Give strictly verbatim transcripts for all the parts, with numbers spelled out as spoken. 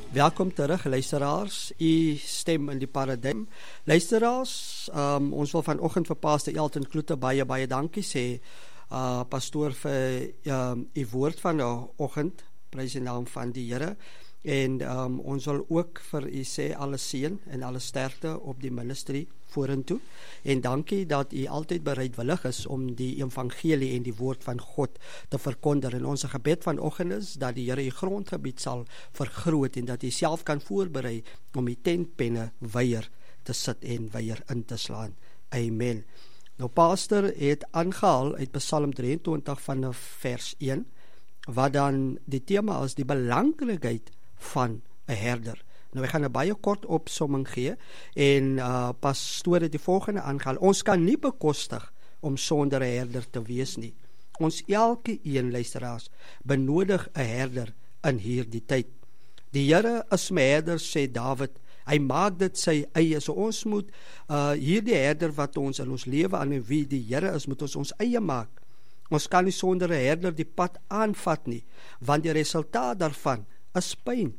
Welkom terug, luisteraars. U stem in die paradigm. Luisteraars, um, ons wil vanoggend vir Pastor Elton Kloete baie baie dankie sê. Uh, pastoor vir um, u woord van die oggend, prys die naam van die Here. En um, ons wil ook vir u sê alle seën en alle sterkte op die ministry vorentoe. En dankie dat u altyd bereidwillig is om die evangelie en die woord van God te verkondig. En ons gebed vanoggend is dat die Here u grondgebied sal vergroot en dat u self kan voorberei om die tentpenne weier te sit en weier in te slaan. Amen. Nou pastor het aangehaal uit Psalm drieëntwintig van vers een, wat dan die tema is die belangrikheid van 'n herder. Nou ek gaan 'n baie kort opsomming gee en uh, pastoor het die volgende aangehaal. Ons kan nie bekostig om sonder 'n herder te wees nie. Ons elke een luisteraars benodig 'n herder in hierdie tyd. Die Here is my herder, sê Dawid. Hy maak dit sy eie. So ons moet uh, hierdie herder wat ons in ons lewe aan wie die Here is, moet ons ons eie maak. Ons kan nie sonder 'n herder die pad aanvat nie, want die resultaat daarvan is pyn,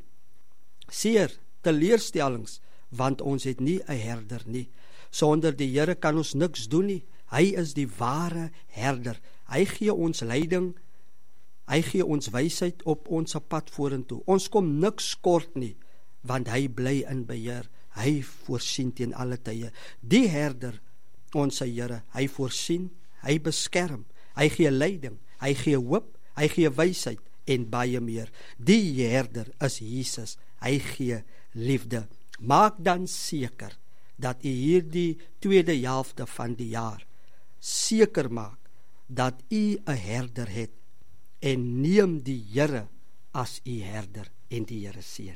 seer, teleurstellings, want ons het nie 'n herder nie. Sonder die Here kan ons niks doen nie. Hy is die ware herder. Hy gee ons leiding, hy gee ons wysheid op ons pad vorentoe. Ons kom niks kort nie, want hy bly in beheer. Hy voorsien teen alle tye. Die herder, ons Here, hy voorsien, hy beskerm, hy gee leiding, hy gee hoop, hy gee wysheid en baie meer. Die herder is Jesus. Hy gee liefde. Maak dan seker dat u hierdie tweede helfte van die jaar seker maak dat u 'n herder het en neem die Here as u herder en die Here seën.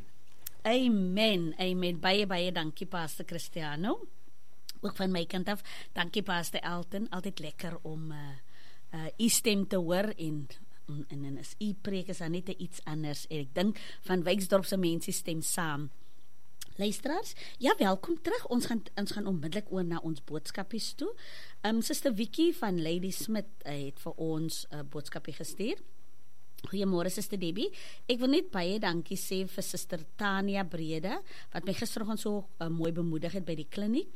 Amen, amen. Baie, baie dankie, Pastor Cristiano. Ook van my kant af, dankie, Pastor Elton. Altyd lekker om uh, uh, u stem te hoor en en en as u preek is dan net iets anders. En ek dink van Wyksdorp se mense stem saam. Luisteraars, ja, welkom terug. Ons gaan ons gaan onmiddellik oor na ons boodskapies toe. Um, Suster Vicky van Lady Smith uh, het vir ons 'n uh, boodskapie gestuur. Goeiemôre Suster Debbie. Ek wil net baie dankie sê vir Suster Tania Brede wat my gisteroggend so uh, mooi bemoedig het by die kliniek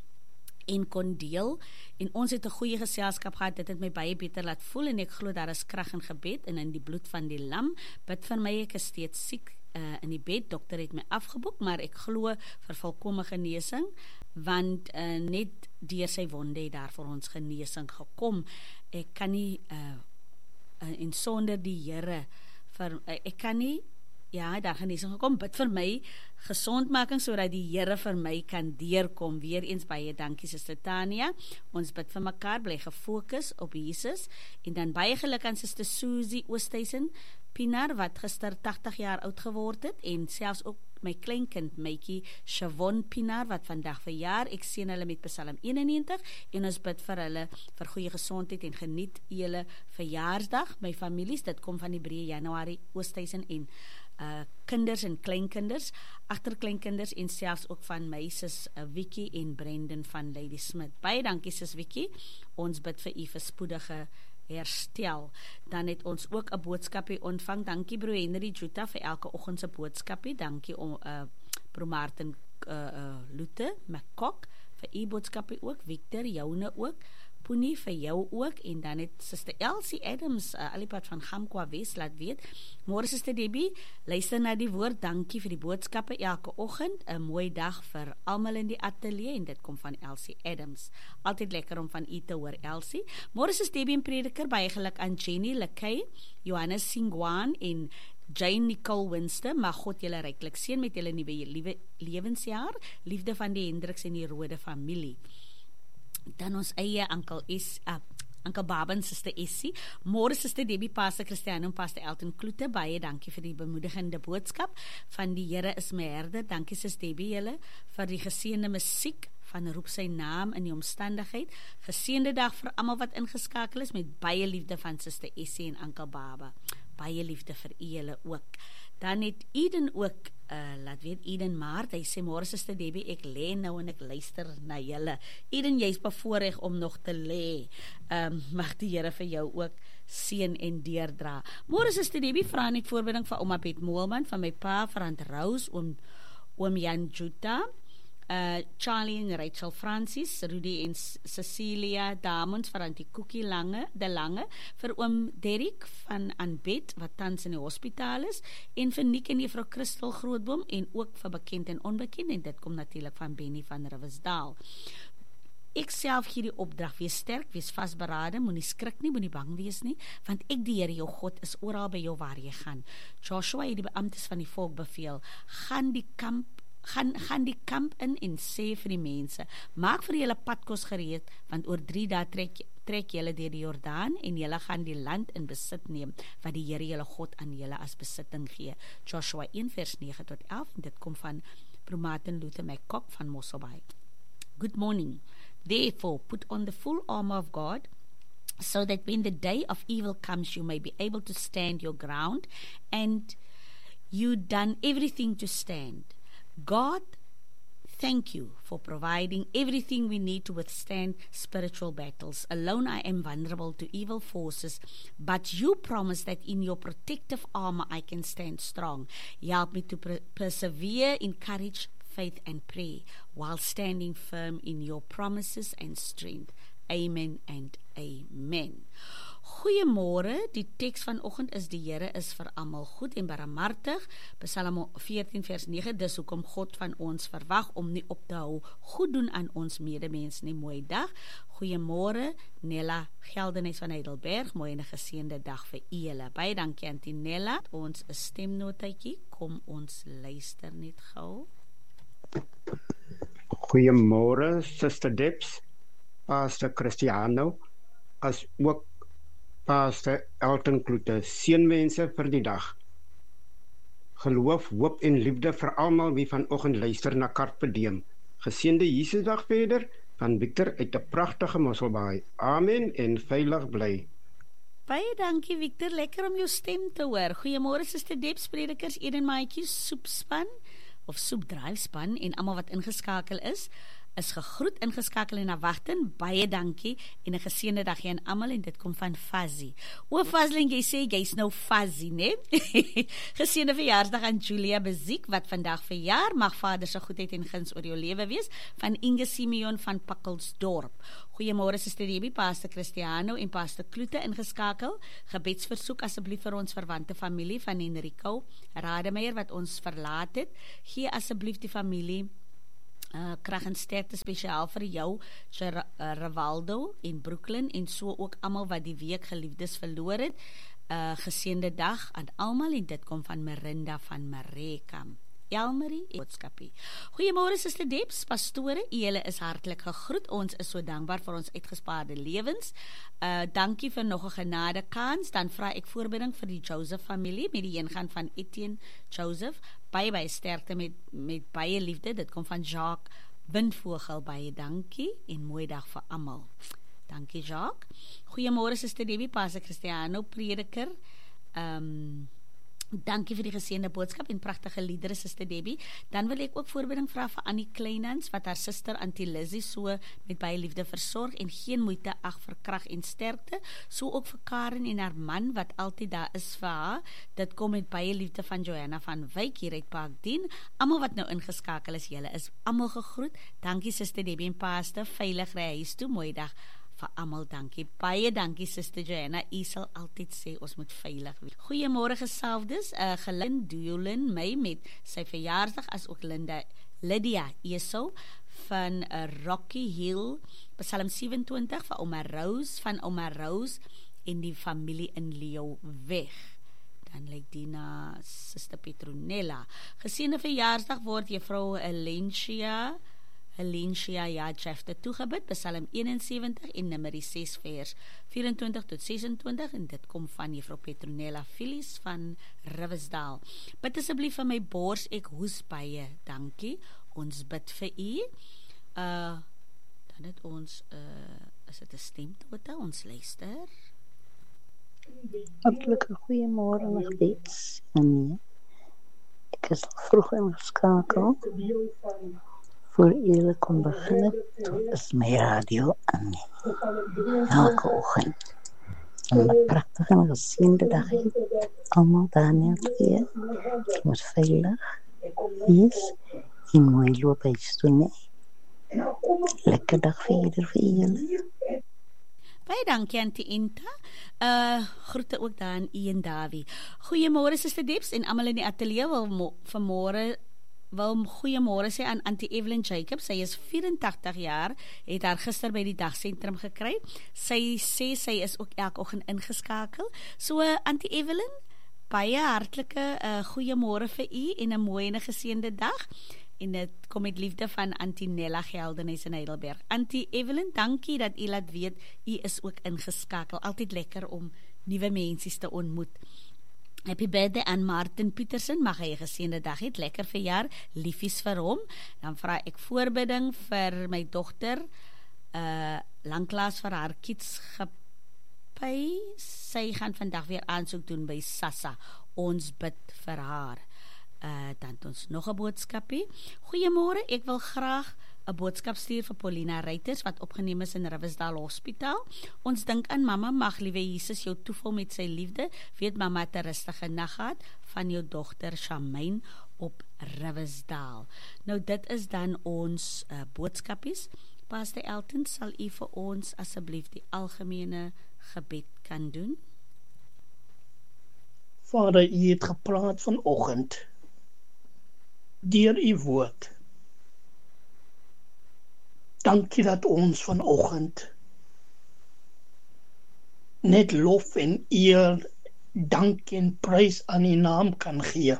en kon deel, en ons het 'n goeie geselskap gehad. Dit het my baie beter laat voel en ek glo daar is krag in gebed en in die bloed van die lam. Bid vir my, ek is steeds siek uh, in die bed. Dokter het my afgeboek, maar ek glo vir volkomme genesing, want uh, net deur sy wonde het daar vir ons genesing gekom. Ek kan nie uh, uh, en sonder die Here vir uh, ek kan nie ja, daar genesing gekom. Bid vir my gesondmaking sodat die Here vir my kan deurkom. Weer eens baie dankie Suster Tania. Ons bid vir mekaar, bly gefokus op Jesus. En dan baie geluk aan Suster Susie Oosthuizen Pienaar wat gister tagtig jaar oud geword het, en selfs ook my kleinkind Mykie Shavon Pienaar wat vandag verjaar. Ek seën hulle met Psalm eenennegentig en ons bid vir hulle vir goeie gesondheid en geniet julle verjaarsdag. My families, dit kom van die breë Januarie Oosthuizen en Uh, kinders en kleinkinders, agterkleinkinders en selfs ook van my sis uh, Vicky en Brendan van Lady Smith. Baie dankie sis Vicky. Ons bid vir u vir spoedige herstel. Dan het ons ook 'n boodskapie ontvang. Dankie broer Henry Juta vir elke oggend se boodskapie. Dankie om uh, broer Martin uh, uh, Lute McCock vir u boodskapie ook. Victor, joune ook. Poenie vir jou ook, en dan het Suster Elsie Adams, uh, alipad van Gamkwa Wes, laat weet. Môre Suster Debbie, luister na die woord, dankie vir die boodskappe elke oggend, 'n mooi dag vir almal in die ateljee, en dit kom van Elsie Adams. Altyd lekker om van u te hoor, Elsie. Môre Suster Debbie en prediker, baie geluk aan Jenny Lekay, Johannes Singwan en Jane Nicole Winston. Mag God julle ryklik seën met julle nuwe liewe lewensjaar, liefde van die Hendriks en die Rode familie. Dan ons eie Ankel S, uh, Ankel Baba en Suster Essie. Môre Suster Debbie, Pastor Cristiano en Pastor Elton Kloete, baie dankie vir die bemoedigende boodskap van die Here is my herder. Dankie Suster Debbie julle vir die geseënde musiek van Roep sy naam in die omstandigheid. Geseënde dag vir almal wat ingeskakel is, met baie liefde van Suster Essie en Ankel Baba. Baie liefde vir u julle ook. Dan het Eden ook, uh, laat weet Eden Maart, hy sê, môre Suster Debbie, ek lê nou en ek luister na julle. Eden, jy is bevoorreg om nog te lê. Um, mag die Here vir jou ook seën en deurdra. Môre Suster Debbie, vra net voorbereiding vir ouma Piet Moelman, van my pa Frans Rose, oom oom Jan Juta, uh, Charlie en Rachel Francis, Rudy en Cecilia Damons, vir Auntie Cookie Lange, de Lange, vir oom Derrick van Anbet, wat tans in die hospitaal is, en vir Nick en juffrou Christel Grootboom, en ook vir bekend en onbekend, en dit kom natuurlik van Benny van Riversdal. Ek self gee die opdrag, wees sterk, wees vasberade, moenie skrik nie, moenie bang wees nie, want ek die Here jou God is oral by jou waar jy gaan. Joshua het die beamptes van die volk beveel, gaan die kamp Gaan, gaan die kamp in en sê vir die mense, maak vir julle padkos gereed, want oor drie dae trek, trek julle deur die Jordaan en julle gaan die land in besit neem, wat die Here julle God aan julle as besitting gee. Joshua een vers nege tot elf, en dit kom van Promaten Luther McCock van Mosselbaai. Good morning. Therefore, put on the full armor of God, so that when the day of evil comes, you may be able to stand your ground, and you done everything to stand. God, thank you for providing everything we need to withstand spiritual battles. Alone I am vulnerable to evil forces, but you promise that in your protective armor I can stand strong. Help me to per- persevere in courage, faith and prayer, while standing firm in your promises and strength. Amen and amen. Goeiemôre, die teks vanoggend is die Here is vir almal goed en barmhartig, Psalm veertien vers nege, dis hoekom God van ons verwag om nie op te hou goed doen aan ons medemens nie. Mooi dag. Goeiemôre Nella Geldenes van Heidelberg, mooi en 'n geseënde dag vir julle. Baie dankie Auntie Nella. Ons 'n stemnotetjie, kom ons luister net gou. Goeiemôre Suster Debs, Pastor Cristiano, as ook Pastor Elton Kloete, seënwense vir die dag. Geloof, hoop en liefde vir almal wie vanoggend luister na Carpe Diem. Geseënde Jesusdag verder van Victor uit 'n pragtige Mosselbaai. Amen en veilig bly. Baie dankie Victor, lekker om jou stem te hoor. Goeiemôre Suster Debs, predikers, Eden Maatjies, soepspan of soepdryfspan en almal wat ingeskakel is. is gegroet, ingeskakel en afwagting. Baie dankie en 'n geseënde dag aan almal, en dit kom van Fuzzy. O Fuzzy, jy sê jy's nou Fuzzy, né? Geseënde verjaarsdag aan Julia Beziek wat vandag verjaar. Mag Vader se goedheid en guns oor jou lewe wees. Van Inge Simeon van Pakkelsdorp. Goeiemôre Suster Debbie, Pastor Cristiano en Pastor Kloete ingeskakel. Gebedsversoek asseblief vir ons verwante familie van Enrico Rademeier wat ons verlaat het. Gee asseblief die familie Uh, krag en sterkte spesiaal vir jou, Rivaldo in Brooklyn, en so ook almal wat die week geliefdes verloor het. Uh, geseënde dag aan almal, en dit kom van Merinda van Marekam. Elmarie boodskapie. Goeiemôre Suster Debs, pastore, julle is hartlik gegroet. Ons is so dankbaar vir ons uitgespaarde lewens. Uh, dankie vir nog 'n genade kans. Dan vra ek voorbereiding vir die Joseph familie met die heengaan van Etienne Joseph. Baie baie sterkte met met baie liefde. Dit kom van Jacques Windvogel. Baie dankie en mooi dag vir almal. Dankie Jacques. Goeiemôre Suster Debbie, Pastor Cristiano, prediker. Ehm um, Dankie vir die geseënde boodskap en pragtige liedere, Suster Debbie. Dan wil ek ook voorbereiding vra vir Annie Kleinans, wat haar suster Auntie Lizzie so met baie liefde versorg en geen moeite ag vir krag en sterkte. So ook vir Karen en haar man, wat altyd daar is vir haar. Dit kom met baie liefde van Johanna van Wyk hier uit Parkdien. Almal wat nou ingeskakel is, julle is almal gegroet. Dankie Suster Debbie en Pastor, veilig ry huis toe, mooi dag vir almal, dankie. Baie dankie Suster Joanna, u sal altyd sê ons moet veilig wees. Goeiemôre gesalfdes, uh, Gelin Duolin my met sy verjaarsdag, as ook Linda Lydia Esau van uh, Rocky Hill, Psalm sewe-en-twintig vir Oma Rose, van Oma Rose en die familie in Leo weg. Dan lyk die na Suster Petronella. Geseënde verjaarsdag word juffrou Alencia Helencia ja chapter toegebid, Psalm eenensewentig en nummer ses vers vyf-en-twintig tot ses-en-twintig, en dit kom van juffrou Petronella Phyllis van Riversdal. Bid asseblief vir my bors, ek hoes baie, dankie. Ons bid vir u. Uh, dan het ons, uh, is dit 'n stemtote, ons luister. Hartlike goeiemôre nog steeds. En ek is vroeg ingeskakel. Voor julle kom begin het, is my radio aan elke oggend. En 'n pragtige en geseënde dag hê. Almal Daniel hier. Jy moet veilig wees en mooi loop huis toe, nee. Lekker dag vir ieder vir julle. Baie dankie Auntie Inta. Uh groete ook daar aan Ian Davie. Goeiemôre Suster Debs en almal in die ateljee wil mo- vanmôre wil goeiemôre sê aan Auntie Evelyn Jacobs. Sy is vyf-en-tagtig jaar, het haar gister by die dagsentrum gekry. Sy sê sy is ook elke oggend ingeskakel. So Auntie Evelyn, baie hartlike uh, goeiemôre vir u en 'n mooi en 'n geseënde dag. En dit kom met liefde van Auntie Nella Geldenhuys in Heidelberg. Auntie Evelyn, dankie dat u laat weet u is ook ingeskakel. Altyd lekker om nuwe mense te ontmoet. Happy birthday aan Martin Petersen, mag hy 'n geseënde dag hê, lekker verjaar, liefies vir hom. Dan vra ek voorbidding vir my dogter, uh, lanklaas vir haar kidsgepy. Sy gaan vandag weer aansoek doen by SASSA. Ons bid vir haar. Uh, dan het ons nog 'n boodskapie. Goeiemôre, ek wil graag 'n boodskap stuur vir Paulina Reiters wat opgeneem is in Riversdal Hospitaal. Ons dink aan mamma, mag liewe Jesus jou toevul met sy liefde. Weet mamma het 'n rustige nag gehad van jou dogter Shamaine op Riversdal. Nou dit is dan ons uh, boodskapies. Pastor Elton, sal u vir ons asseblief die algemene gebed kan doen? Vader, u het gepraat vanoggend deur u woord. Dankie dat ons vanoggend net lof en eer, dank en prys aan u naam kan gee.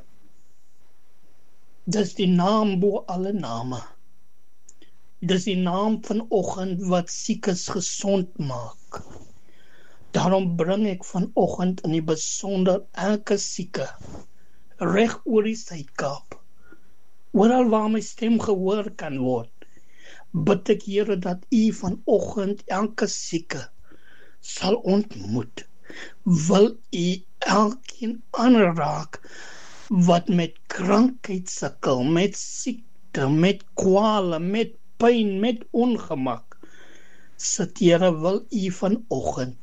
Dis die naam bo alle name. Dis die naam vanoggend wat siekes gesond maak. Daarom bring ek vanoggend in die besonder elke sieke reg oor die Suid-Kaap. Oral waar my stem gehoor kan word, bid ek Here dat u vanoggend elke sieke sal ontmoet. Wil u elkeen aanraak wat met krankheid sukkel, met siekte, met kwale, met pyn, met ongemak. Sit Here, wil u vanoggend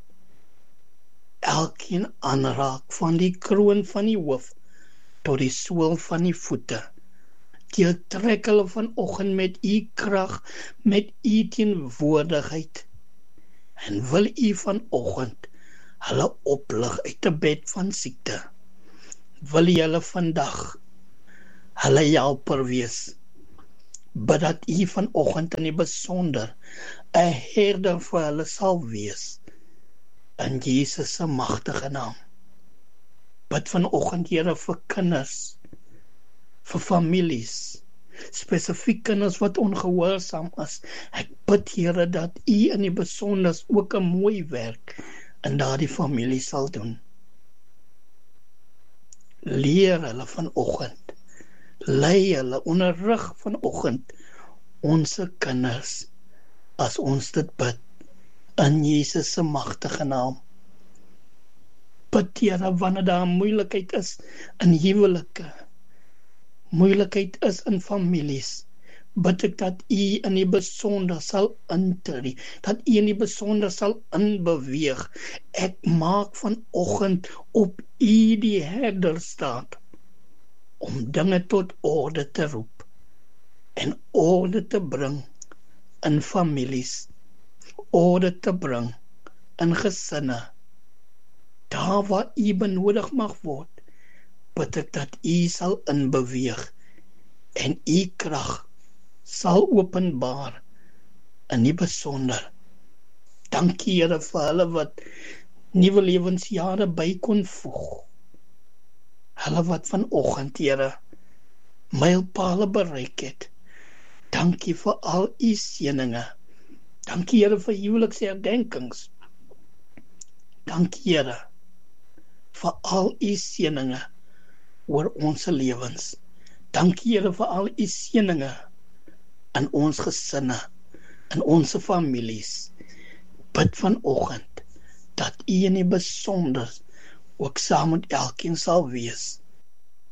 elkeen aanraak van die kroon van die hoof tot die sool van die voete. Deel trek hulle vanoggend met u krag, met u teenwoordigheid. En wil u vanoggend hulle oplig uit 'n bed van siekte. Wil u hulle vandag hulle helper wees. Bid dat u vanoggend in die besonder 'n herder vir hulle sal wees. In Jesus se magtige naam. Bid vanoggend Here vir kinders, vir families, spesifiek kinders wat ongehoorsaam is. Ek bid Here dat u in die besonder ook 'n mooi werk in daardie familie sal doen. Leer hulle vanoggend, lei hulle, onderrig vanoggend ons kinders as ons dit bid in Jesus se magtige naam. Bid Here wanneer daar moeilikheid is in huwelike, moeilikheid is in families, bid ek dat u in die besonder sal intree, dat u in die besonder sal inbeweeg. Ek maak vanoggend op u die herder staat, om dinge tot orde te roep, en orde te bring in families, orde te bring in gesinne, daar waar u benodig mag word, bid ek dat u sal inbeweeg, en u krag sal openbaar in die besonder. Dankie Here vir hulle wat nuwe lewensjare by kon voeg. Hulle wat vanoggend Here mylpale bereik het. Dankie vir al u seëninge. Dankie Here vir huweliksherdenkings. Dankie Here vir al u seëninge oor ons lewens. Dankie Here vir al u seëninge in ons gesinne, in ons families. Bid vanoggend dat u in die besonder ook saam met elkeen sal wees.